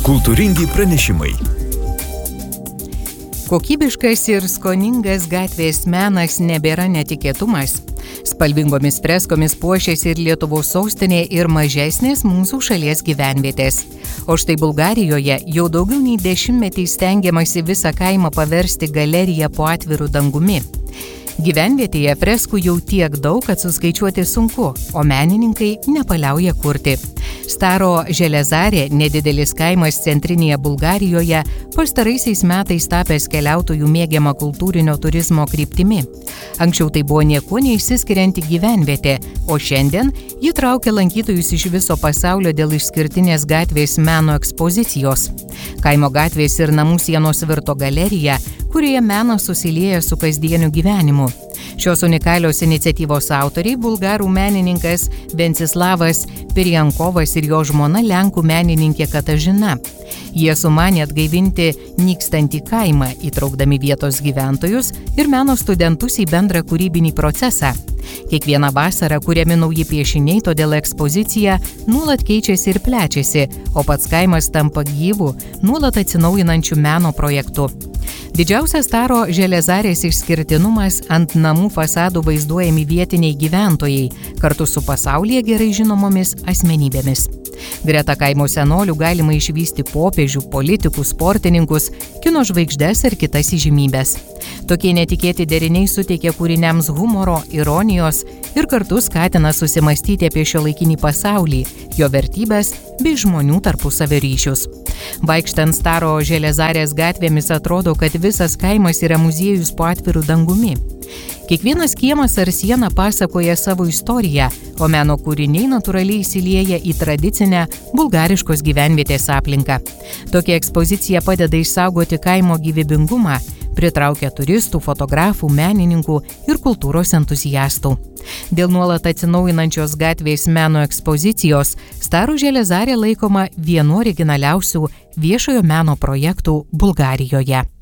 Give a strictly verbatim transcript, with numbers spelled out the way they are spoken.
Kultūringi pranešimai. Kokybiškas ir skoningas gatvės menas nebėra netikėtumas. Spalvingomis freskomis puošiasi ir Lietuvos sostinė ir mažesnės mūsų šalies gyvenvietės. O štai Bulgarijoje jau daugiau nei dešimtmetį stengiamasi visą kaimą paversti galeriją po atviru dangumi. Gyvenvietėje freskų jau tiek daug, kad suskaičiuoti sunku, o menininkai nepaliauja kurti. Staro Železarė, nedidelis kaimas centrinėje Bulgarijoje, pastaraisiais metais tapęs keliautojų mėgiama kultūrinio turizmo kryptimi. Anksčiau tai buvo niekuo neišsiskirianti gyvenvietė, o šiandien ji traukia lankytojus iš viso pasaulio dėl išskirtinės gatvės meno ekspozicijos. Kaimo gatvės ir namų sienos virto galerija, kurioje menas susilieja su kasdieniu gyvenimu. Šios unikalios iniciatyvos autoriai bulgarų menininkas Venceslavas Pirjankovas ir jo žmona lenkų menininkė Katažina. Jie sumanė atgaivinti nykstantį kaimą, įtraukdami vietos gyventojus ir meno studentus į bendrą kūrybinį procesą. Kiekvieną vasarą kuriami nauji piešiniai, todėl ekspozicija nuolat keičiasi ir plečiasi, o pats kaimas tampa gyvu, nuolat atsinaujinančiu meno projektu. Didžiausias Staro Železarės išskirtinumas – ant namų fasadų vaizduojami vietiniai gyventojai, kartu su pasaulyje gerai žinomomis asmenybėmis. Greta kaimo senolių galima išvysti popiežių, politikus, sportininkus, kino žvaigždes ir kitas įžymybes. Tokie netikėti deriniai suteikia kūriniams humoro, ironijos ir kartu skatina susimastyti apie šiuolaikinį pasaulį, jo vertybes bei žmonių tarpusavio ryšius. Vaikštant Staro Železarės gatvėmis atrodo, kad visas kaimas yra muziejus po atviru dangumi. Kiekvienas kiemas ar siena pasakoja savo istoriją, o meno kūriniai natūraliai įsilieja į tradicinę bulgariškos gyvenvietės aplinką. Tokia ekspozicija padeda išsaugoti kaimo gyvybingumą, pritraukia turistų, fotografų, menininkų ir kultūros entuziastų. Dėl nuolat atsinaujinančios gatvės meno ekspozicijos Staro Železarė laikoma vienu originaliausių viešojo meno projektų Bulgarijoje.